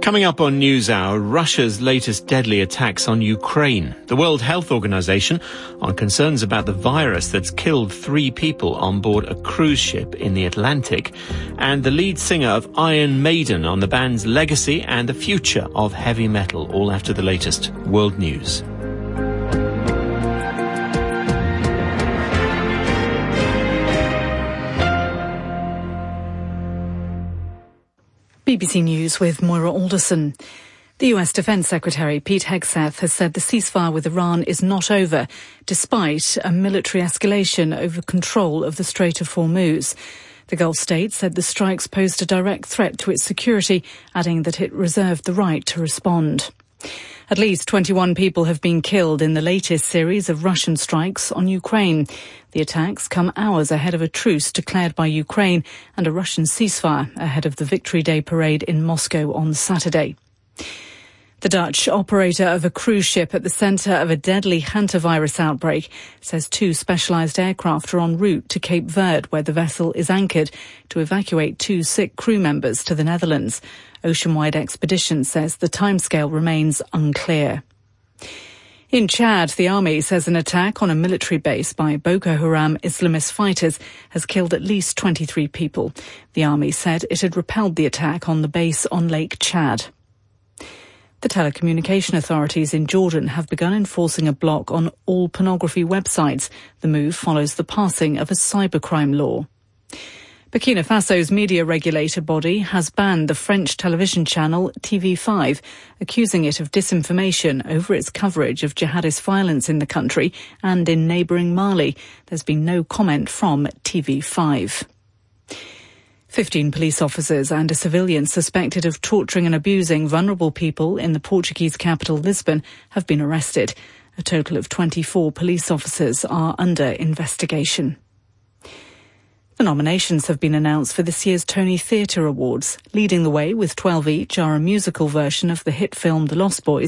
Coming up on NewsHour, Russia's latest deadly attacks on Ukraine, the World Health Organization on concerns about the virus that's killed 3 people on board a cruise ship in the Atlantic, and the lead singer of Iron Maiden on the band's legacy and the future of heavy metal, all after the latest world news. BBC News with Moira Alderson. The US Defence Secretary Pete Hegseth has said the ceasefire with Iran is not over, despite a military escalation over control of the Strait of Hormuz. The Gulf state said the strikes posed a direct threat to its security, adding that it reserved the right to respond. At least 21 people have been killed in the latest series of Russian strikes on Ukraine. The attacks come hours ahead of a truce declared by Ukraine and a Russian ceasefire ahead of the Victory Day parade in Moscow on Saturday. The Dutch operator of a cruise ship at the centre of a deadly hantavirus outbreak says 2 specialised aircraft are en route to Cape Verde, where the vessel is anchored, to evacuate 2 sick crew members to the Netherlands. Oceanwide Expedition says the timescale remains unclear. In Chad, the army says an attack on a military base by Boko Haram Islamist fighters has killed at least 23 people. The army said it had repelled the attack on the base on Lake Chad. The telecommunication authorities in Jordan have begun enforcing a block on all pornography websites. The move follows the passing of a cybercrime law. Burkina Faso's media regulator body has banned the French television channel TV5, accusing it of disinformation over its coverage of jihadist violence in the country and in neighbouring Mali. There's been no comment from TV5. 15 police officers and a civilian suspected of torturing and abusing vulnerable people in the Portuguese capital Lisbon have been arrested. A total of 24 police officers are under investigation. The nominations have been announced for this year's Tony Theatre Awards. Leading the way with 12 each are a musical version of the hit film The Lost Boys